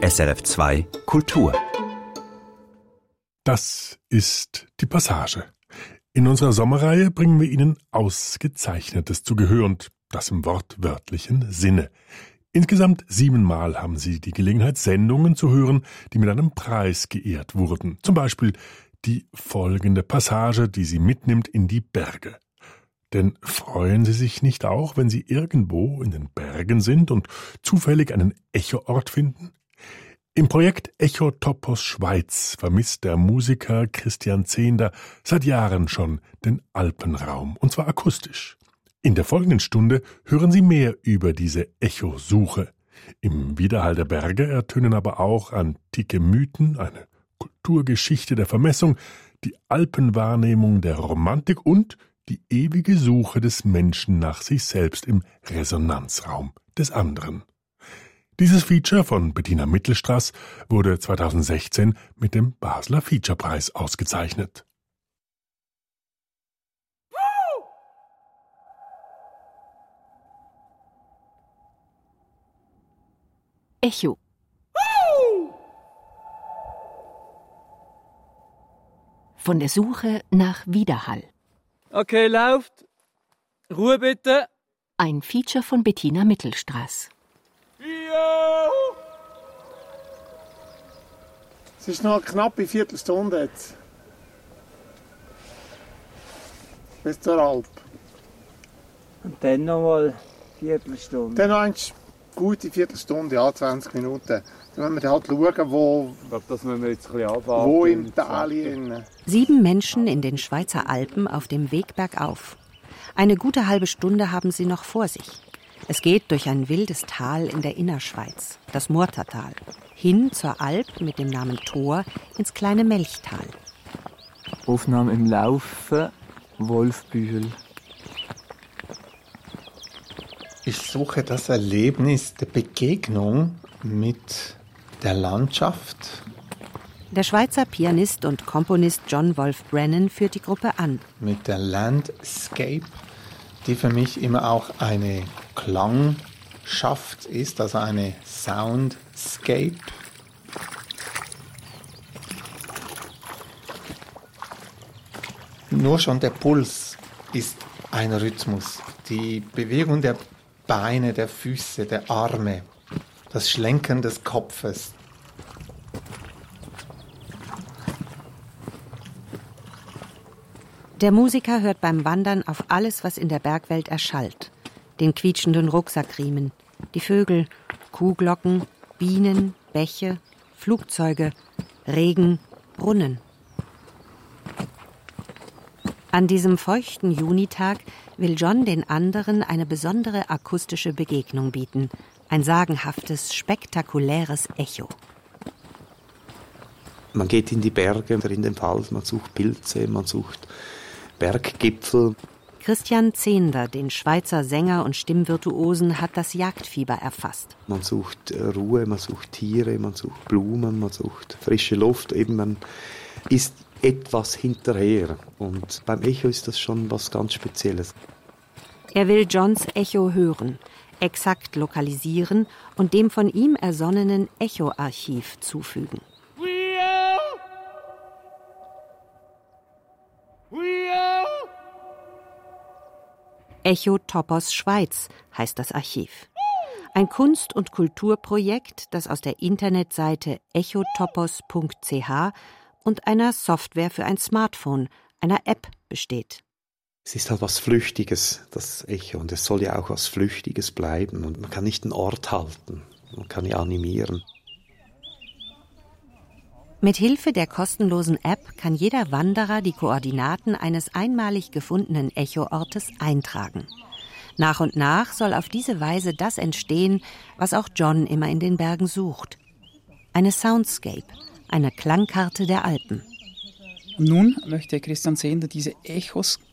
SRF 2 Kultur. Das ist die Passage. In unserer Sommerreihe bringen wir Ihnen Ausgezeichnetes zu Gehör und das im wortwörtlichen Sinne. Insgesamt 7-mal haben Sie die Gelegenheit, Sendungen zu hören, die mit einem Preis geehrt wurden. Zum Beispiel die folgende Passage, die Sie mitnimmt in die Berge. Denn freuen Sie sich nicht auch, wenn Sie irgendwo in den Bergen sind und zufällig einen Echoort finden? Im Projekt Echotopos Schweiz vermisst der Musiker Christian Zehnder seit Jahren schon den Alpenraum, und zwar akustisch. In der folgenden Stunde hören Sie mehr über diese Echosuche. Im Widerhall der Berge ertönen aber auch antike Mythen, eine Kulturgeschichte der Vermessung, die Alpenwahrnehmung der Romantik und die ewige Suche des Menschen nach sich selbst im Resonanzraum des anderen. Dieses Feature von Bettina Mittelstraß wurde 2016 mit dem Basler Featurepreis ausgezeichnet. Echo. Von der Suche nach Widerhall. Okay, läuft. Ruhe bitte. Ein Feature von Bettina Mittelstraß. Es ist noch eine knappe Viertelstunde jetzt. Bis zur Alp. Und dann nochmal Viertelstunde. Dann noch eine gute Viertelstunde, ja, 20 Minuten. Dann müssen wir halt schauen, wo, ich glaube, das müssen wir jetzt ein bisschen abwarten. Wo im Tal. 7 Menschen in den Schweizer Alpen auf dem Weg bergauf. Eine gute halbe Stunde haben sie noch vor sich. Es geht durch ein wildes Tal in der Innerschweiz, das Murtertal, hin zur Alp mit dem Namen Tor ins kleine Melchtal. Aufnahme im Laufen, Wolfbühl. Ich suche das Erlebnis der Begegnung mit der Landschaft. Der Schweizer Pianist und Komponist John Wolf Brennan führt die Gruppe an. Mit der Landscape, die für mich immer auch eine Klangschaft ist, also eine Soundscape. Nur schon der Puls ist ein Rhythmus. Die Bewegung der Beine, der Füße, der Arme, das Schlenken des Kopfes. Der Musiker hört beim Wandern auf alles, was in der Bergwelt erschallt. Den quietschenden Rucksackriemen, die Vögel, Kuhglocken, Bienen, Bäche, Flugzeuge, Regen, Brunnen. An diesem feuchten Junitag will John den anderen eine besondere akustische Begegnung bieten. Ein sagenhaftes, spektakuläres Echo. Man geht in die Berge, in den Wald, man sucht Pilze, man sucht Berggipfel. Christian Zehnder, den Schweizer Sänger und Stimmvirtuosen, hat das Jagdfieber erfasst. Man sucht Ruhe, man sucht Tiere, man sucht Blumen, man sucht frische Luft. Eben man ist etwas hinterher. Und beim Echo ist das schon was ganz Spezielles. Er will Johns Echo hören, exakt lokalisieren und dem von ihm ersonnenen Echo-Archiv zufügen. Echotopos Schweiz heißt das Archiv. Ein Kunst- und Kulturprojekt, das aus der Internetseite echotopos.ch und einer Software für ein Smartphone, einer App, besteht. Es ist halt was Flüchtiges, das Echo, und es soll ja auch was Flüchtiges bleiben. Und man kann nicht einen Ort halten, man kann ja animieren. Mit Hilfe der kostenlosen App kann jeder Wanderer die Koordinaten eines einmalig gefundenen Echoortes eintragen. Nach und nach soll auf diese Weise das entstehen, was auch John immer in den Bergen sucht. Eine Soundscape, eine Klangkarte der Alpen. Nun möchte Christian Zehnder diese Echos